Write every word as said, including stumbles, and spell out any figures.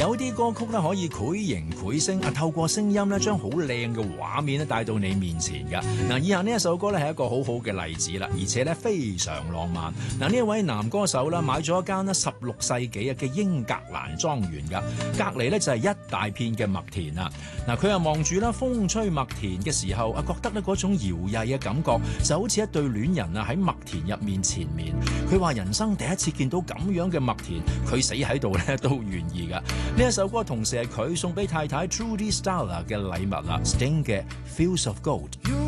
有啲歌曲咧可以繪形繪聲啊，透過聲音咧將好靚嘅畫面咧帶到你面前㗎。嗱，以下呢一首歌咧係一個好好嘅例子啦，而且咧非常浪漫。嗱，呢一位男歌手啦買咗一間咧十六世紀嘅英格蘭莊園㗎，隔離咧就係一大片嘅麥田啊。嗱，佢又望住啦風吹麥田嘅時候啊，覺得咧嗰種搖曳嘅感覺就好似一對戀人啊喺麥田入面纏綿。佢話人生第一次見到咁樣嘅麥田，佢死喺度咧都願意㗎。呢一首歌同時係佢送俾太太 Trudy Starler 嘅禮物啦，Sting 嘅 Fields of Gold。